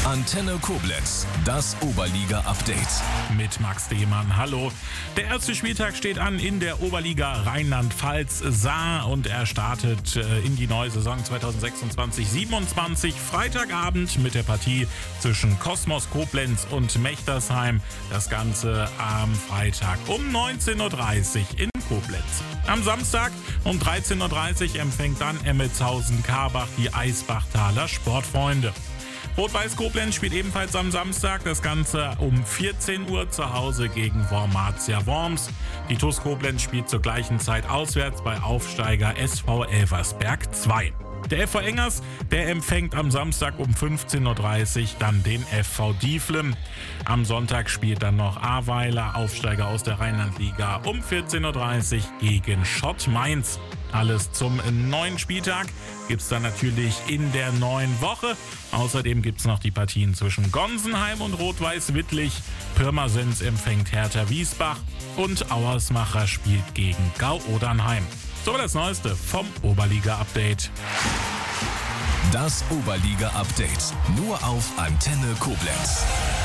Antenne Koblenz, das Oberliga-Update. Mit Max Demann, hallo. Der erste Spieltag steht an in der Oberliga Rheinland-Pfalz Saar und er startet in die neue Saison 2026/27. Freitagabend mit der Partie zwischen Kosmos Koblenz und Mechtersheim. Das Ganze am Freitag um 19:30 Uhr in Koblenz. Am Samstag um 13:30 Uhr empfängt dann Emmelshausen-Karbach die Eisbachtaler Sportfreunde. Rot-Weiß Koblenz spielt ebenfalls am Samstag, das Ganze um 14 Uhr zu Hause gegen Wormatia Worms. Die TuS Koblenz spielt zur gleichen Zeit auswärts bei Aufsteiger SV Elversberg 2. Der FV Engers, der empfängt am Samstag um 15:30 Uhr dann den FV Dieflin. Am Sonntag spielt dann noch Ahrweiler, Aufsteiger aus der Rheinlandliga, um 14:30 Uhr gegen Schott Mainz. Alles zum neuen Spieltag gibt's dann natürlich in der neuen Woche. Außerdem gibt's noch die Partien zwischen Gonsenheim und Rot-Weiß Wittlich. Pirmasens empfängt Hertha Wiesbach und Auersmacher spielt gegen Gau-Odernheim. So das Neueste vom Oberliga-Update. Das Oberliga-Update nur auf Antenne Koblenz.